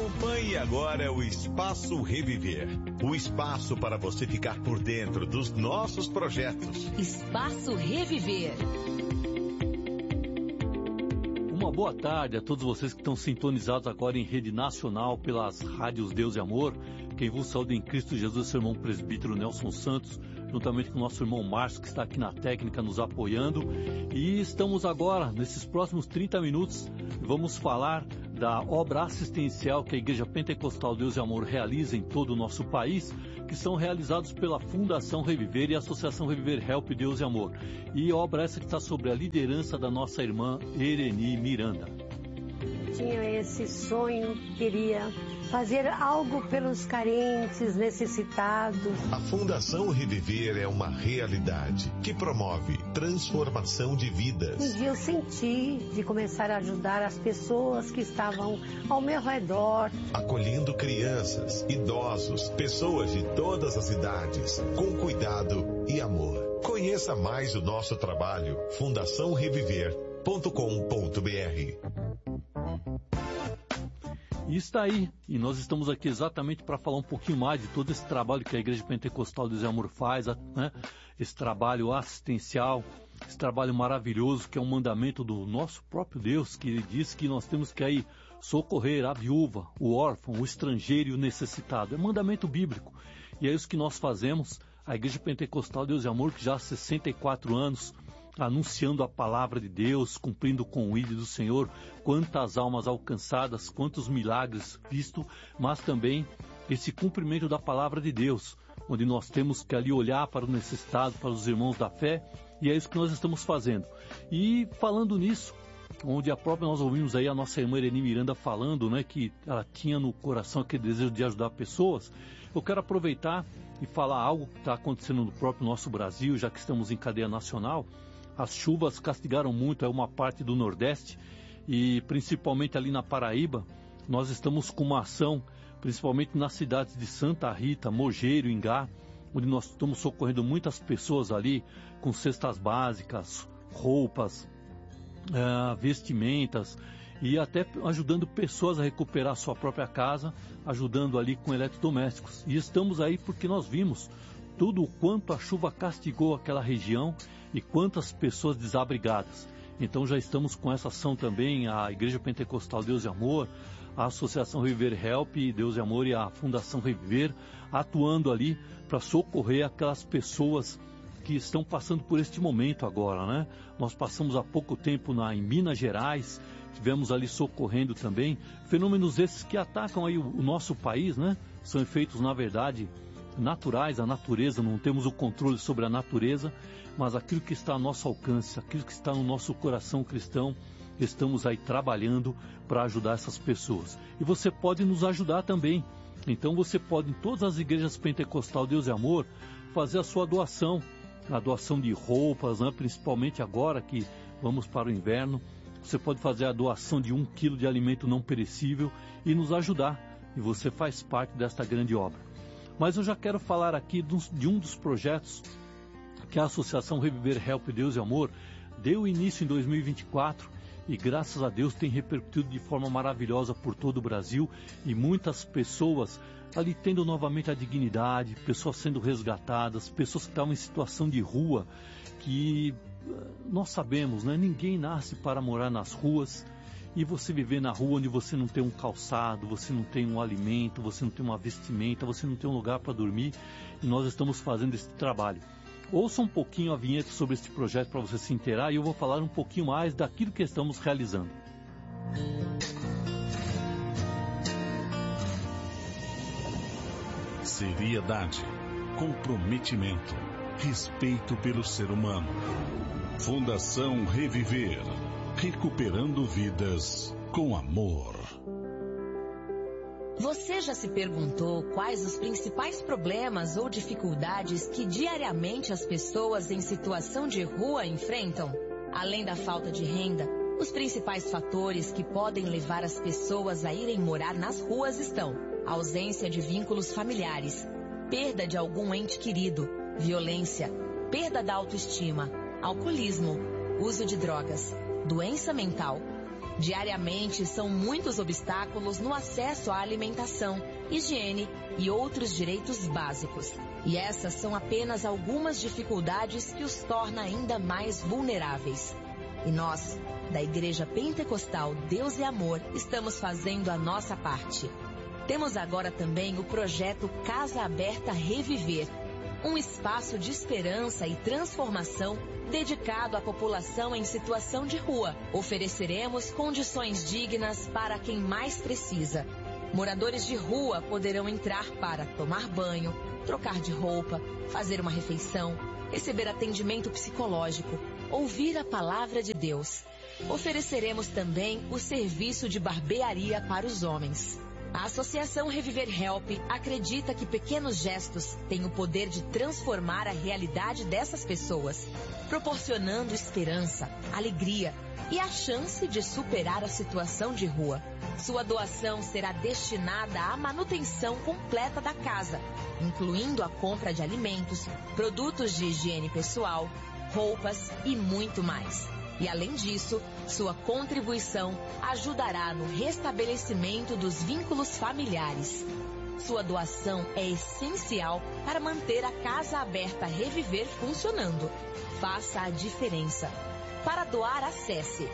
Acompanhe agora o Espaço Reviver. O espaço para você ficar por dentro dos nossos projetos. Espaço Reviver. Uma boa tarde a todos vocês que estão sintonizados agora em rede nacional pelas rádios Deus e Amor. Quem vos saúda em Cristo Jesus é o seu irmão presbítero Nelson Santos, juntamente com o nosso irmão Márcio, que está aqui na técnica nos apoiando. E estamos agora, nesses próximos 30 minutos, vamos falar da obra assistencial que a Igreja Pentecostal Deus e Amor realiza em todo o nosso país, que são realizados pela Fundação Reviver e a Associação Reviver Help Deus e Amor. E obra essa que está sob a liderança da nossa irmã Ereni Miranda. Tinha esse sonho, queria fazer algo pelos carentes, necessitados. A Fundação Reviver é uma realidade que promove transformação de vidas. Um dia eu senti de começar a ajudar as pessoas que estavam ao meu redor. Acolhendo crianças, idosos, pessoas de todas as idades, com cuidado e amor. Conheça mais o nosso trabalho, fundaçãoreviver.com.br. E está aí, e nós estamos aqui exatamente para falar um pouquinho mais de todo esse trabalho que a Igreja Pentecostal Deus e Amor faz, né? Esse trabalho assistencial, esse trabalho maravilhoso que é um mandamento do nosso próprio Deus, que ele diz que nós temos que aí socorrer a viúva, o órfão, o estrangeiro e o necessitado. É mandamento bíblico. E é isso que nós fazemos, a Igreja Pentecostal Deus e Amor, que já há 64 anos, anunciando a palavra de Deus, cumprindo com o ídolo do Senhor, quantas almas alcançadas, quantos milagres vistos, mas também esse cumprimento da palavra de Deus, onde nós temos que ali olhar para o necessitado, para os irmãos da fé, e é isso que nós estamos fazendo. E falando nisso, onde nós ouvimos aí a nossa irmã Ereni Miranda falando, né, que ela tinha no coração aquele desejo de ajudar pessoas, eu quero aproveitar e falar algo que está acontecendo no próprio nosso Brasil, já que estamos em cadeia nacional. As chuvas castigaram muito uma parte do Nordeste e principalmente ali na Paraíba. Nós estamos com uma ação, principalmente nas cidades de Santa Rita, Mogeiro, Ingá, onde nós estamos socorrendo muitas pessoas ali com cestas básicas, roupas, vestimentas e até ajudando pessoas a recuperar sua própria casa, ajudando ali com eletrodomésticos. E estamos aí porque nós vimos tudo o quanto a chuva castigou aquela região e quantas pessoas desabrigadas. Então já estamos com essa ação também, a Igreja Pentecostal Deus e Amor, a Associação Reviver Help Deus e Amor e a Fundação Reviver, atuando ali para socorrer aquelas pessoas que estão passando por este momento agora, né? Nós passamos há pouco tempo em Minas Gerais, tivemos ali socorrendo também, fenômenos esses que atacam aí o nosso país, né? São efeitos, na verdade, naturais, a natureza, não temos o controle sobre a natureza, mas aquilo que está ao nosso alcance, aquilo que está no nosso coração cristão, estamos aí trabalhando para ajudar essas pessoas. E você pode nos ajudar também. Então você pode, em todas as igrejas Pentecostal Deus e Amor, fazer a sua doação, a doação de roupas, né? Principalmente agora que vamos para o inverno. Você pode fazer a doação de 1 quilo de alimento não perecível e nos ajudar. E você faz parte desta grande obra. Mas eu já quero falar aqui de um dos projetos que a Associação Reviver Help Deus e Amor deu início em 2024 e graças a Deus tem repercutido de forma maravilhosa por todo o Brasil e muitas pessoas ali tendo novamente a dignidade, pessoas sendo resgatadas, pessoas que estavam em situação de rua, que nós sabemos, né? Ninguém nasce para morar nas ruas. E você viver na rua onde você não tem um calçado, você não tem um alimento, você não tem uma vestimenta, você não tem um lugar para dormir, e nós estamos fazendo esse trabalho. Ouça um pouquinho a vinheta sobre este projeto para você se inteirar e eu vou falar um pouquinho mais daquilo que estamos realizando. Seriedade, comprometimento, respeito pelo ser humano. Fundação Reviver. Recuperando vidas com amor. Você já se perguntou quais os principais problemas ou dificuldades que diariamente as pessoas em situação de rua enfrentam? Além da falta de renda, os principais fatores que podem levar as pessoas a irem morar nas ruas estão: ausência de vínculos familiares, perda de algum ente querido, violência, perda da autoestima, alcoolismo, uso de drogas, doença mental, Diariamente, são muitos obstáculos no acesso à alimentação, higiene e outros direitos básicos. E essas são apenas algumas dificuldades que os torna ainda mais vulneráveis. E nós, da Igreja Pentecostal Deus e Amor, estamos fazendo a nossa parte. Temos agora também o projeto Casa Aberta Reviver, um espaço de esperança e transformação dedicado à população em situação de rua. Ofereceremos condições dignas para quem mais precisa. Moradores de rua poderão entrar para tomar banho, trocar de roupa, fazer uma refeição, receber atendimento psicológico, ouvir a palavra de Deus. Ofereceremos também o serviço de barbearia para os homens. A Associação Reviver Help acredita que pequenos gestos têm o poder de transformar a realidade dessas pessoas, proporcionando esperança, alegria e a chance de superar a situação de rua. Sua doação será destinada à manutenção completa da casa, incluindo a compra de alimentos, produtos de higiene pessoal, roupas e muito mais. E além disso, sua contribuição ajudará no restabelecimento dos vínculos familiares. Sua doação é essencial para manter a Casa Aberta Reviver funcionando. Faça a diferença. Para doar, acesse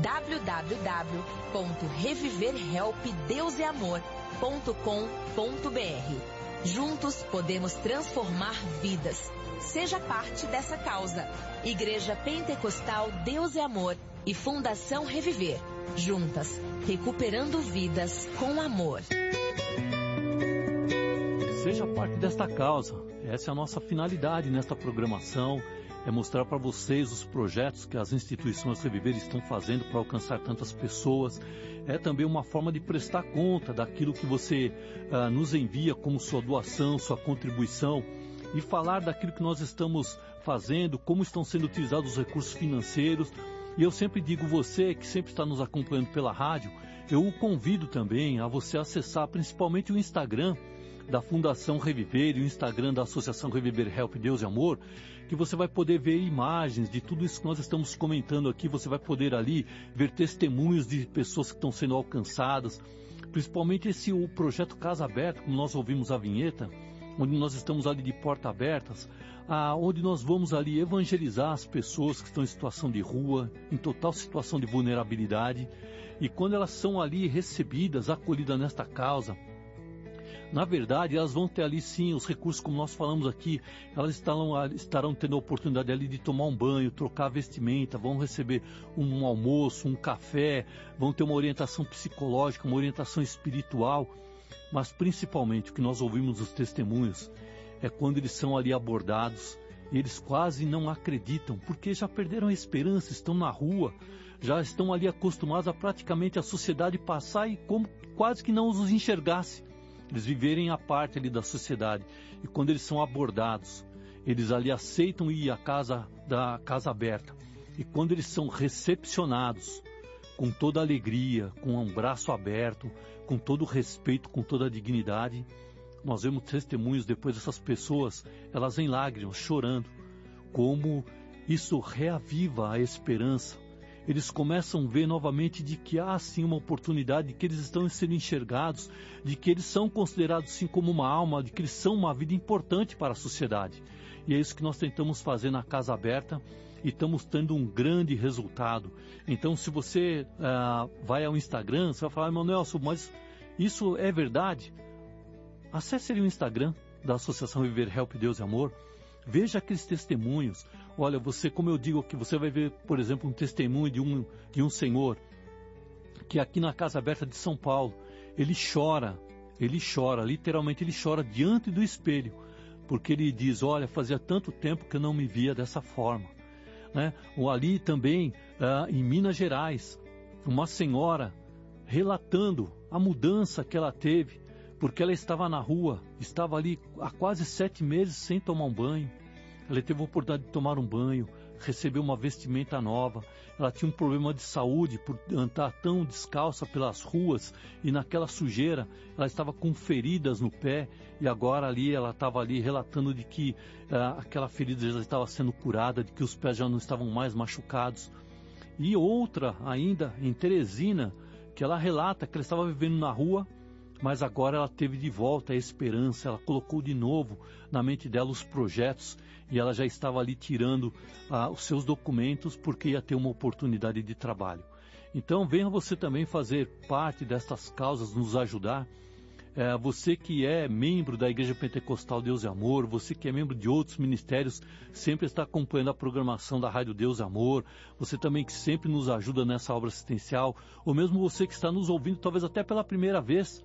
www.reviverhelpdeuseamor.com.br. Juntos podemos transformar vidas. Seja parte dessa causa. Igreja Pentecostal Deus e Amor e Fundação Reviver. Juntas, recuperando vidas com amor. Seja parte desta causa. Essa é a nossa finalidade nesta programação. É mostrar para vocês os projetos que as instituições Reviver estão fazendo para alcançar tantas pessoas. É também uma forma de prestar conta daquilo que você nos envia como sua doação, sua contribuição, e falar daquilo que nós estamos fazendo, como estão sendo utilizados os recursos financeiros. E eu sempre digo, você que sempre está nos acompanhando pela rádio, eu o convido também a você acessar principalmente o Instagram da Fundação Reviver e o Instagram da Associação Reviver Help Deus e Amor, que você vai poder ver imagens de tudo isso que nós estamos comentando aqui. Você vai poder ali ver testemunhos de pessoas que estão sendo alcançadas, principalmente o projeto Casa Aberta, como nós ouvimos a vinheta, onde nós estamos ali de porta abertas, onde nós vamos ali evangelizar as pessoas que estão em situação de rua, em total situação de vulnerabilidade, e quando elas são ali recebidas, acolhidas nesta causa, na verdade, elas vão ter ali sim os recursos, como nós falamos aqui. Elas estarão tendo a oportunidade ali de tomar um banho, trocar a vestimenta, vão receber um almoço, um café, vão ter uma orientação psicológica, uma orientação espiritual. Mas principalmente o que nós ouvimos nos testemunhos é quando eles são ali abordados e eles quase não acreditam, porque já perderam a esperança, estão na rua, já estão ali acostumados a praticamente a sociedade passar e como quase que não os enxergasse. Eles viverem à parte ali da sociedade. E quando eles são abordados, eles ali aceitam ir à casa aberta. E quando eles são recepcionados com toda a alegria, com um braço aberto, com todo o respeito, com toda a dignidade, nós vemos testemunhos depois dessas pessoas, elas em lágrimas, chorando, como isso reaviva a esperança. Eles começam a ver novamente de que há sim uma oportunidade, de que eles estão sendo enxergados, de que eles são considerados sim como uma alma, de que eles são uma vida importante para a sociedade. E é isso que nós tentamos fazer na Casa Aberta e estamos tendo um grande resultado. Então, se você vai ao Instagram, você vai falar, irmão Nelson, mas isso é verdade? Acesse ali o Instagram da Associação Reviver Help Deus e Amor, veja aqueles testemunhos. Olha, você, como eu digo aqui, você vai ver, por exemplo, um testemunho de um senhor que aqui na Casa Aberta de São Paulo, ele chora, literalmente ele chora diante do espelho, porque ele diz, olha, fazia tanto tempo que eu não me via dessa forma. Né? Ou ali também, em Minas Gerais, uma senhora relatando a mudança que ela teve, porque ela estava na rua, estava ali há quase 7 meses sem tomar um banho. Ela teve a oportunidade de tomar um banho, recebeu uma vestimenta nova. Ela tinha um problema de saúde por andar tão descalça pelas ruas e naquela sujeira. Ela estava com feridas no pé e agora ali ela estava ali relatando de que aquela ferida já estava sendo curada, de que os pés já não estavam mais machucados. E outra ainda em Teresina, que ela relata que ela estava vivendo na rua, mas agora ela teve de volta a esperança, ela colocou de novo na mente dela os projetos e ela já estava ali tirando os seus documentos porque ia ter uma oportunidade de trabalho. Então venha você também fazer parte destas causas, nos ajudar. Você que é membro da Igreja Pentecostal Deus e Amor, você que é membro de outros ministérios, sempre está acompanhando a programação da Rádio Deus e Amor, você também que sempre nos ajuda nessa obra assistencial, ou mesmo você que está nos ouvindo talvez até pela primeira vez,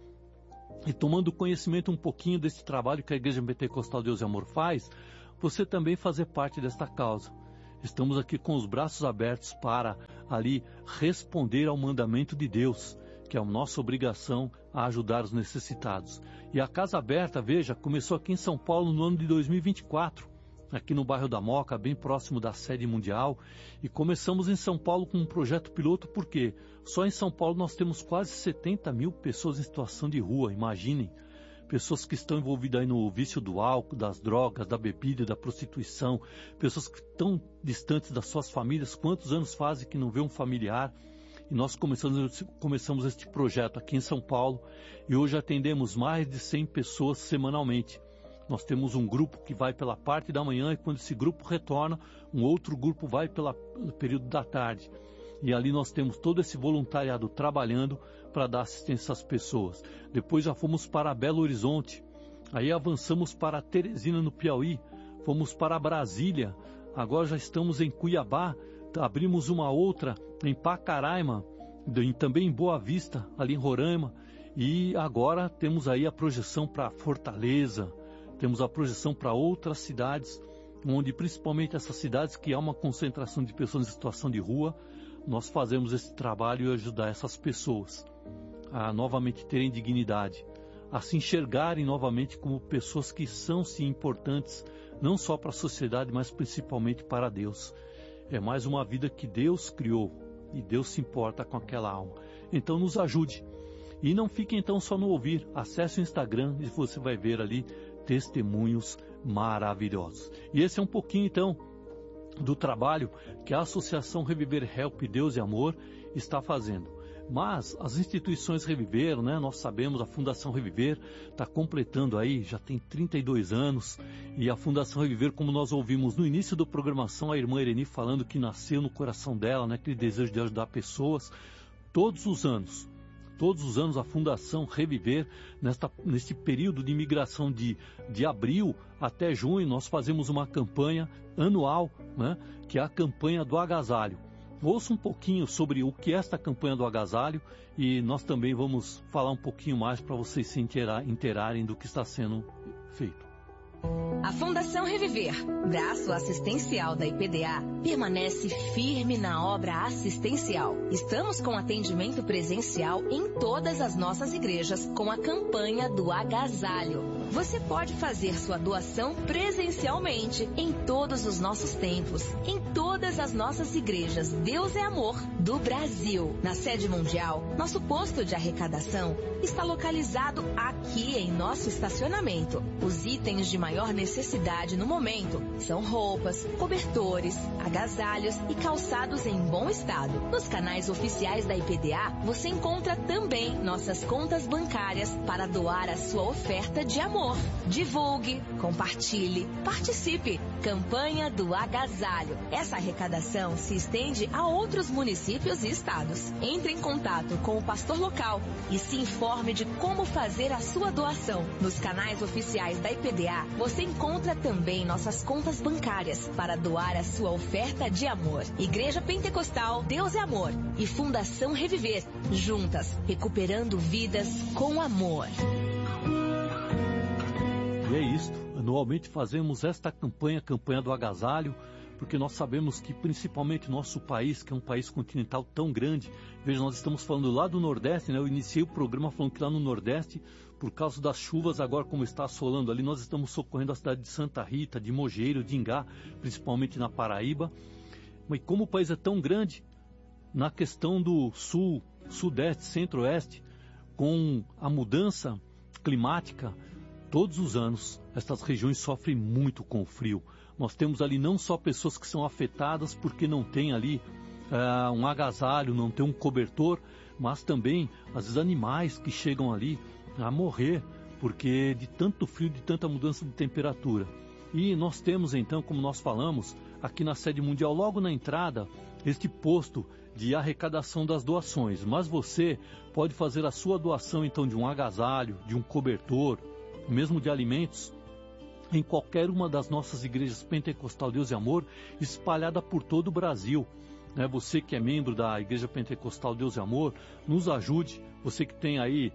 e tomando conhecimento um pouquinho desse trabalho que a Igreja Pentecostal Deus e Amor faz, você também fazer parte desta causa. Estamos aqui com os braços abertos para ali responder ao mandamento de Deus, que é a nossa obrigação a ajudar os necessitados. E a Casa Aberta, veja, começou aqui em São Paulo no ano de 2024, aqui no bairro da Moca, bem próximo da sede mundial, e começamos em São Paulo com um projeto piloto, porque só em São Paulo nós temos quase 70 mil pessoas em situação de rua, imaginem, pessoas que estão envolvidas aí no vício do álcool, das drogas, da bebida, da prostituição, pessoas que estão distantes das suas famílias, quantos anos fazem que não vê um familiar, e nós começamos este projeto aqui em São Paulo, e hoje atendemos mais de 100 pessoas semanalmente. Nós temos um grupo que vai pela parte da manhã e quando esse grupo retorna, um outro grupo vai pelo período da tarde. E ali nós temos todo esse voluntariado trabalhando para dar assistência às pessoas. Depois já fomos para Belo Horizonte, aí avançamos para Teresina no Piauí, fomos para Brasília, agora já estamos em Cuiabá, abrimos uma outra em Pacaraima, também em Boa Vista, ali em Roraima, e agora temos aí a projeção para Fortaleza, temos a projeção para outras cidades, onde principalmente essas cidades que há uma concentração de pessoas em situação de rua, nós fazemos esse trabalho e ajudar essas pessoas a novamente terem dignidade, a se enxergarem novamente como pessoas que são sim importantes, não só para a sociedade, mas principalmente para Deus. É mais uma vida que Deus criou e Deus se importa com aquela alma. Então nos ajude. E não fique então só no ouvir, acesse o Instagram e você vai ver ali testemunhos maravilhosos. E esse é um pouquinho então do trabalho que a Associação Reviver Help Deus e Amor está fazendo. Mas as instituições Reviver, né, nós sabemos, a Fundação Reviver está completando aí, já tem 32 anos, e a Fundação Reviver, como nós ouvimos no início da programação, a irmã Ireni falando que nasceu no coração dela, né, aquele desejo de ajudar pessoas, todos os anos a Fundação Reviver, neste período de imigração de abril até junho, nós fazemos uma campanha anual, né, que é a campanha do agasalho. Ouça um pouquinho sobre o que é esta campanha do agasalho e nós também vamos falar um pouquinho mais para vocês se inteirarem do que está sendo feito. A Fundação Reviver, braço assistencial da IPDA, permanece firme na obra assistencial. Estamos com atendimento presencial em todas as nossas igrejas com a campanha do agasalho. Você pode fazer sua doação presencialmente em todos os nossos templos, em todas as nossas igrejas Deus é Amor do Brasil. Na sede mundial, nosso posto de arrecadação está localizado aqui em nosso estacionamento. Os itens de maior necessidade no momento são roupas, cobertores, agasalhos e calçados em bom estado. Nos canais oficiais da IPDA, você encontra também nossas contas bancárias para doar a sua oferta de amor. Divulgue, compartilhe, participe. Campanha do agasalho. Essa arrecadação se estende a outros municípios e estados. Entre em contato com o pastor local e se informe de como fazer a sua doação. Nos canais oficiais da IPDA, você encontra também nossas contas bancárias para doar a sua oferta de amor. Igreja Pentecostal Deus é Amor e Fundação Reviver, juntas, recuperando vidas com amor. E é isto, anualmente fazemos esta campanha do agasalho, porque nós sabemos que principalmente nosso país, que é um país continental tão grande, veja, nós estamos falando lá do Nordeste, né? Eu iniciei o programa falando que lá no Nordeste, por causa das chuvas, agora como está assolando ali, nós estamos socorrendo a cidade de Santa Rita, de Mogeiro, de Ingá, principalmente na Paraíba. Mas como o país é tão grande, na questão do sul, sudeste, centro-oeste, com a mudança climática, todos os anos, estas regiões sofrem muito com o frio. Nós temos ali não só pessoas que são afetadas porque não tem ali um agasalho, não ter um cobertor, mas também os animais que chegam ali a morrer, porque de tanto frio, de tanta mudança de temperatura. E nós temos então, como nós falamos, aqui na sede mundial, logo na entrada, este posto de arrecadação das doações. Mas você pode fazer a sua doação então de um agasalho, de um cobertor, mesmo de alimentos, em qualquer uma das nossas igrejas Pentecostal Deus e Amor, espalhada por todo o Brasil. Você que é membro da Igreja Pentecostal Deus e Amor, nos ajude. Você que tem aí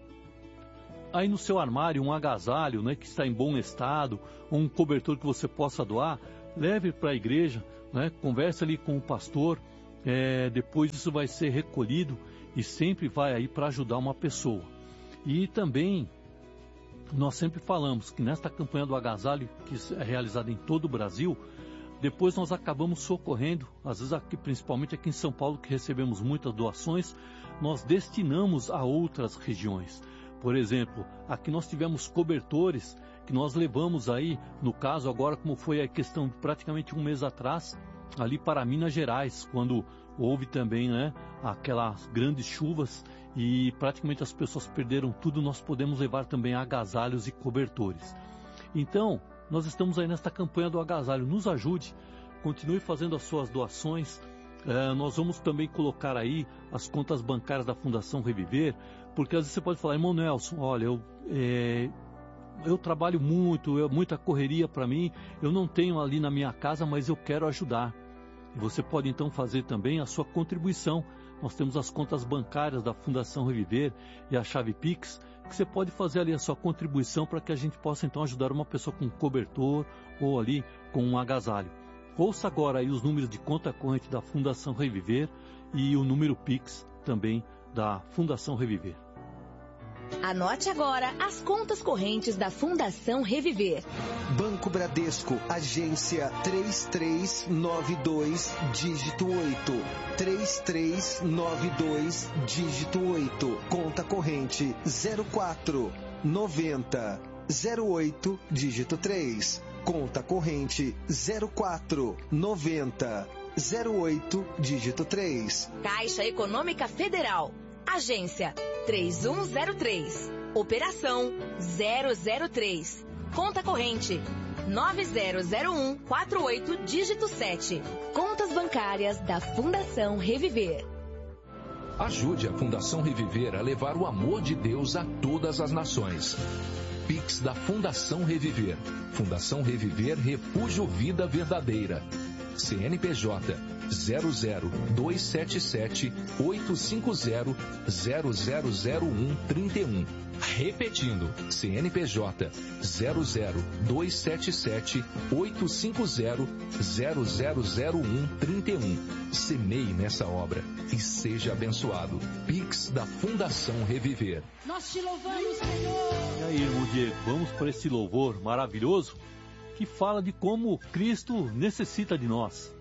no seu armário um agasalho, que está em bom estado, ou um cobertor que você possa doar, leve para a igreja, converse ali com o pastor, depois isso vai ser recolhido e sempre vai aí para ajudar uma pessoa. E também nós sempre falamos que nesta campanha do agasalho, que é realizada em todo o Brasil, depois nós acabamos socorrendo, às vezes aqui, principalmente aqui em São Paulo, que recebemos muitas doações, nós destinamos a outras regiões. Por exemplo, aqui nós tivemos cobertores que nós levamos aí, no caso agora, como foi a questão de praticamente um mês atrás, ali para Minas Gerais, quando houve também aquelas grandes chuvas e praticamente as pessoas perderam tudo, nós podemos levar também agasalhos e cobertores. Então, nós estamos aí nesta campanha do agasalho, nos ajude, continue fazendo as suas doações. Nós vamos também colocar aí as contas bancárias da Fundação Reviver, porque às vezes você pode falar, irmão Nelson, olha, eu trabalho muito, muita correria para mim, eu não tenho ali na minha casa, mas eu quero ajudar. E você pode então fazer também a sua contribuição. Nós temos as contas bancárias da Fundação Reviver e a chave Pix, que você pode fazer ali a sua contribuição para que a gente possa então ajudar uma pessoa com um cobertor ou ali com um agasalho. Ouça agora aí os números de conta corrente da Fundação Reviver e o número Pix também da Fundação Reviver. Anote agora as contas correntes da Fundação Reviver. Banco Bradesco, agência 3392, dígito 8. 3392, dígito 8. Conta corrente 0490 08, dígito 3. Conta corrente 0490 08, dígito 3. Caixa Econômica Federal. Agência 3103. Operação 003. Conta corrente 900148, dígito 7. Contas bancárias da Fundação Reviver. Ajude a Fundação Reviver a levar o amor de Deus a todas as nações. Pix da Fundação Reviver. Fundação Reviver Refúgio Vida Verdadeira. CNPJ 00277 850 0001 31. Repetindo, CNPJ 00277 850 0001 31. Semeie nessa obra e seja abençoado. Pix da Fundação Reviver. Nós te louvamos, Senhor. E aí, irmão Diego, vamos para esse louvor maravilhoso que fala de como Cristo necessita de nós.